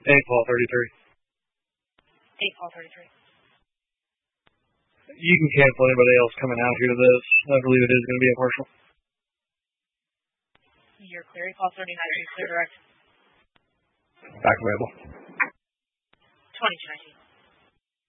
8 Paul 33. 8 Paul 33. You can cancel anybody else coming out here to this. I believe it is going to be a partial. You're clear. 8 Paul 39. Are you clear direct? Back available. 2219.